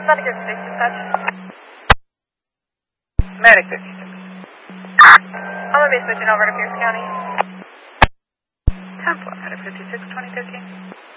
Medic 56, dispatch. Medic 56. I'm going to be switching over to Pierce County. 10-4, Medic 56, 2013.